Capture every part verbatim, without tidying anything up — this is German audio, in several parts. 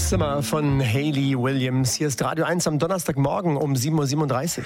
Summer von Hayley Williams. Hier ist Radio eins am Donnerstagmorgen um sieben Uhr siebenunddreißig.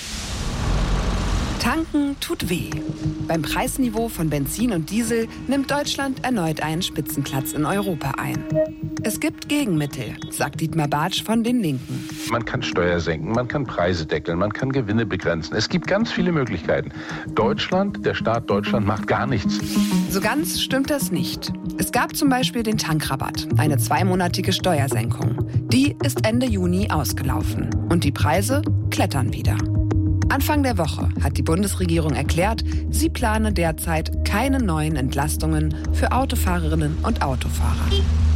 Tanken tut weh. Beim Preisniveau von Benzin und Diesel nimmt Deutschland erneut einen Spitzenplatz in Europa ein. Es gibt Gegenmittel, sagt Dietmar Bartsch von den Linken. Man kann Steuer senken, man kann Preise deckeln, man kann Gewinne begrenzen. Es gibt ganz viele Möglichkeiten. Deutschland, der Staat Deutschland macht gar nichts. So ganz stimmt das nicht. Es gab zum Beispiel den Tankrabatt, eine zweimonatige Steuersenkung. Die ist Ende Juni ausgelaufen und die Preise klettern wieder. Anfang der Woche hat die Bundesregierung erklärt, sie plane derzeit keine neuen Entlastungen für Autofahrerinnen und Autofahrer.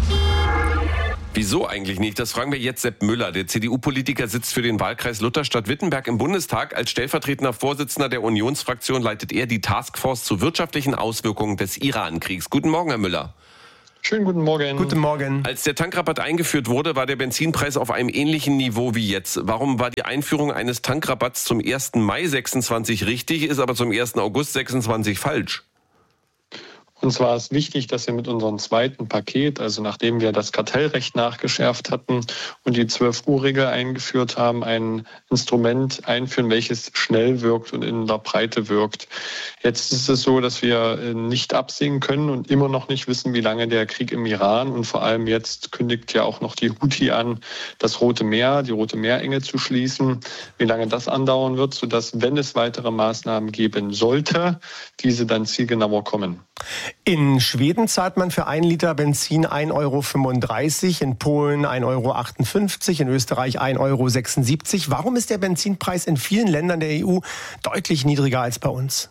Wieso eigentlich nicht? Das fragen wir jetzt Sepp Müller. Der C D U-Politiker sitzt für den Wahlkreis Lutherstadt-Wittenberg im Bundestag. Als stellvertretender Vorsitzender der Unionsfraktion leitet er die Taskforce zu wirtschaftlichen Auswirkungen des Iran-Kriegs. Guten Morgen, Herr Müller. Schönen guten Morgen. Guten Morgen. Als der Tankrabatt eingeführt wurde, war der Benzinpreis auf einem ähnlichen Niveau wie jetzt. Warum war die Einführung eines Tankrabatts zum ersten Mai sechsundzwanzig richtig, ist aber zum ersten August sechsundzwanzig falsch? Und zwar ist wichtig, dass wir mit unserem zweiten Paket, also nachdem wir das Kartellrecht nachgeschärft hatten und die zwölf-Uhr-Regel eingeführt haben, ein Instrument einführen, welches schnell wirkt und in der Breite wirkt. Jetzt ist es so, dass wir nicht absehen können und immer noch nicht wissen, wie lange der Krieg im Iran und vor allem jetzt kündigt ja auch noch die Houthi an, das Rote Meer, die Rote Meerenge zu schließen, wie lange das andauern wird, sodass, wenn es weitere Maßnahmen geben sollte, diese dann zielgenauer kommen. In Schweden zahlt man für einen Liter Benzin ein Euro fünfunddreißig, in Polen ein Euro achtundfünfzig, in Österreich ein Euro sechsundsiebzig. Warum ist der Benzinpreis in vielen Ländern der E U deutlich niedriger als bei uns?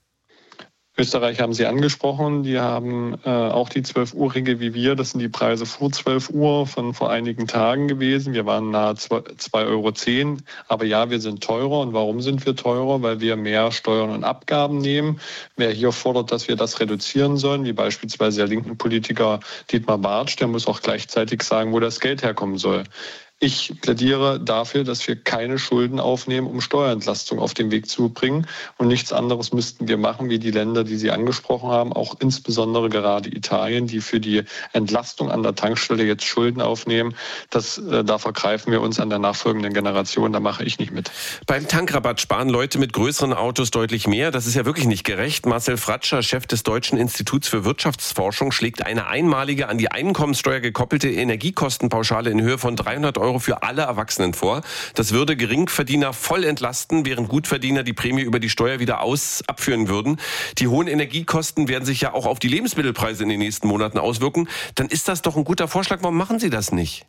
Österreich haben Sie angesprochen, die haben äh, auch die zwölf-Uhr-Regel wie wir. Das sind die Preise vor zwölf Uhr von vor einigen Tagen gewesen. Wir waren nahe zwei Euro zehn. Aber ja, wir sind teurer. Und warum sind wir teurer? Weil wir mehr Steuern und Abgaben nehmen. Wer hier fordert, dass wir das reduzieren sollen, wie beispielsweise der linken Politiker Dietmar Bartsch, der muss auch gleichzeitig sagen, wo das Geld herkommen soll. Ich plädiere dafür, dass wir keine Schulden aufnehmen, um Steuerentlastung auf den Weg zu bringen. Und nichts anderes müssten wir machen, wie die Länder, die Sie angesprochen haben, auch insbesondere gerade Italien, die für die Entlastung an der Tankstelle jetzt Schulden aufnehmen. Das, äh, da vergreifen wir uns an der nachfolgenden Generation. Da mache ich nicht mit. Beim Tankrabatt sparen Leute mit größeren Autos deutlich mehr. Das ist ja wirklich nicht gerecht. Marcel Fratscher, Chef des Deutschen Instituts für Wirtschaftsforschung, schlägt eine einmalige, an die Einkommenssteuer gekoppelte Energiekostenpauschale in Höhe von dreihundert Euro für alle Erwachsenen vor. Das würde Geringverdiener voll entlasten, während Gutverdiener die Prämie über die Steuer wieder aus abführen würden. Die hohen Energiekosten werden sich ja auch auf die Lebensmittelpreise in den nächsten Monaten auswirken. Dann ist das doch ein guter Vorschlag. Warum machen Sie das nicht?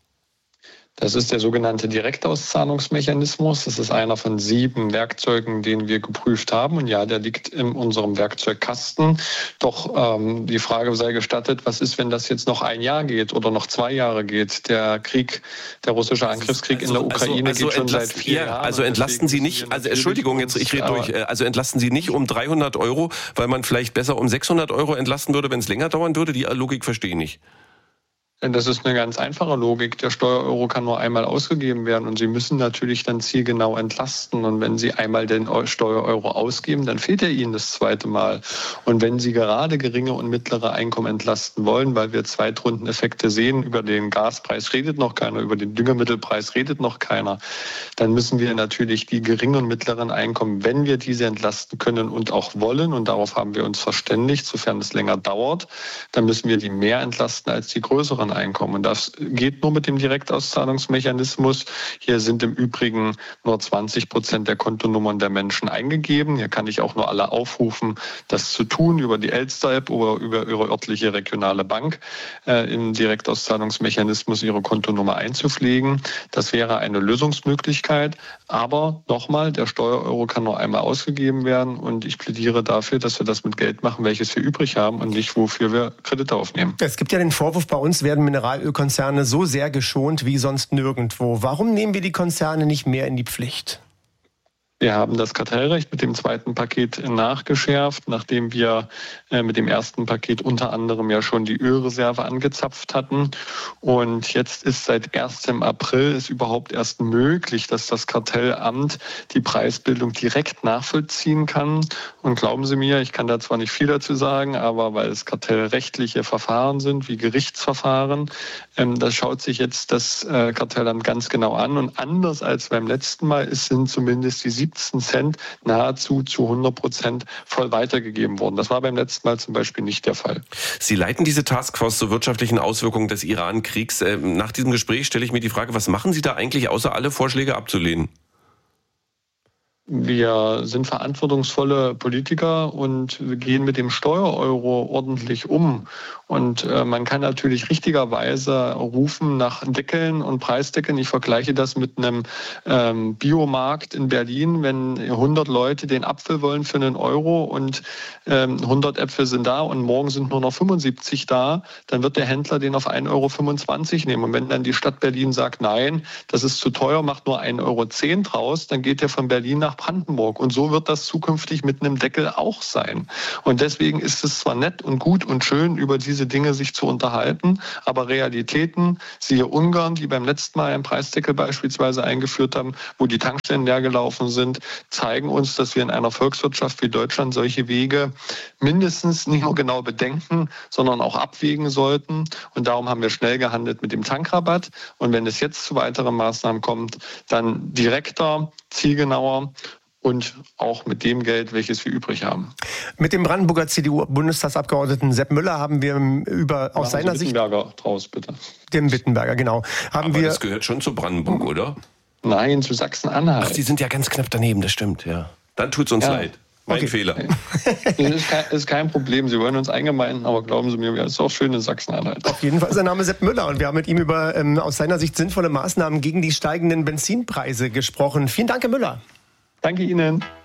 Das ist der sogenannte Direktauszahlungsmechanismus. Das ist einer von sieben Werkzeugen, den wir geprüft haben. Und ja, der liegt in unserem Werkzeugkasten. Doch ähm, die Frage sei gestattet, was ist, wenn das jetzt noch ein Jahr geht oder noch zwei Jahre geht? Der Krieg, der russische Angriffskrieg also, in der Ukraine also, also geht schon seit vier ja, Jahren. Also entlasten Sie nicht, also Entschuldigung, jetzt ich rede durch, also entlasten Sie nicht um dreihundert Euro, weil man vielleicht besser um sechshundert Euro entlasten würde, wenn es länger dauern würde? Die Logik verstehe ich nicht. Das ist eine ganz einfache Logik. Der Steuereuro kann nur einmal ausgegeben werden und Sie müssen natürlich dann zielgenau entlasten. Und wenn Sie einmal den Steuereuro ausgeben, dann fehlt er Ihnen das zweite Mal. Und wenn Sie gerade geringe und mittlere Einkommen entlasten wollen, weil wir Zweitrundeneffekte sehen, über den Gaspreis redet noch keiner, über den Düngemittelpreis redet noch keiner, dann müssen wir natürlich die geringen und mittleren Einkommen, wenn wir diese entlasten können und auch wollen, und darauf haben wir uns verständigt, sofern es länger dauert, dann müssen wir die mehr entlasten als die größeren Einkommen. Und das geht nur mit dem Direktauszahlungsmechanismus. Hier sind im Übrigen nur zwanzig Prozent der Kontonummern der Menschen eingegeben. Hier kann ich auch nur alle aufrufen, das zu tun über die Elster-App oder über ihre örtliche regionale Bank äh, im Direktauszahlungsmechanismus ihre Kontonummer einzupflegen. Das wäre eine Lösungsmöglichkeit. Aber nochmal, der Steuereuro kann nur einmal ausgegeben werden und ich plädiere dafür, dass wir das mit Geld machen, welches wir übrig haben und nicht, wofür wir Kredite aufnehmen. Es gibt ja den Vorwurf, bei uns werden Mineralölkonzerne so sehr geschont wie sonst nirgendwo. Warum nehmen wir die Konzerne nicht mehr in die Pflicht? Wir haben das Kartellrecht mit dem zweiten Paket nachgeschärft, nachdem wir äh, mit dem ersten Paket unter anderem ja schon die Ölreserve angezapft hatten. Und jetzt ist seit erstem April ist überhaupt erst möglich, dass das Kartellamt die Preisbildung direkt nachvollziehen kann. Und glauben Sie mir, ich kann da zwar nicht viel dazu sagen, aber weil es kartellrechtliche Verfahren sind, wie Gerichtsverfahren, ähm, das schaut sich jetzt das äh, Kartellamt ganz genau an. Und anders als beim letzten Mal, es sind zumindest die siebzehn Cent nahezu zu hundert Prozent voll weitergegeben worden. Das war beim letzten Mal zum Beispiel nicht der Fall. Sie leiten diese Taskforce zur wirtschaftlichen Auswirkungen des Iran-Kriegs. Nach diesem Gespräch stelle ich mir die Frage, was machen Sie da eigentlich, außer alle Vorschläge abzulehnen? Wir sind verantwortungsvolle Politiker und wir gehen mit dem Steuereuro ordentlich um. Und äh, man kann natürlich richtigerweise rufen nach Deckeln und Preisdeckeln. Ich vergleiche das mit einem ähm, Biomarkt in Berlin. Wenn hundert Leute den Apfel wollen für einen Euro und ähm, hundert Äpfel sind da und morgen sind nur noch fünfundsiebzig da, dann wird der Händler den auf ein Euro fünfundzwanzig nehmen. Und wenn dann die Stadt Berlin sagt, nein, das ist zu teuer, macht nur ein Euro zehn draus, dann geht der von Berlin nach Brandenburg. Und so wird das zukünftig mit einem Deckel auch sein. Und deswegen ist es zwar nett und gut und schön, über diese Dinge sich zu unterhalten, aber Realitäten, siehe Ungarn, die beim letzten Mal einen Preisdeckel beispielsweise eingeführt haben, wo die Tankstellen leer gelaufen sind, zeigen uns, dass wir in einer Volkswirtschaft wie Deutschland solche Wege mindestens nicht nur genau bedenken, sondern auch abwägen sollten. Und darum haben wir schnell gehandelt mit dem Tankrabatt. Und wenn es jetzt zu weiteren Maßnahmen kommt, dann direkter, zielgenauer und auch mit dem Geld, welches wir übrig haben. Mit dem Brandenburger C D U-Bundestagsabgeordneten Sepp Müller haben wir über aus seiner Sie Sicht... Wittenberger draus, bitte. Dem Wittenberger, genau. Haben Aber wir, das gehört schon zu Brandenburg, oder? Nein, zu Sachsen-Anhalt. Ach, Sie sind ja ganz knapp daneben, das stimmt, ja. Dann tut's uns Ja. leid. Mein Okay. Fehler. Das ist kein, ist kein Problem. Sie wollen uns eingemeinden, aber glauben Sie mir, es ist auch schön in Sachsen-Anhalt. Auf jeden Fall ist sein Name Sepp Müller und wir haben mit ihm über ähm, aus seiner Sicht sinnvolle Maßnahmen gegen die steigenden Benzinpreise gesprochen. Vielen Dank, Herr Müller. Danke Ihnen.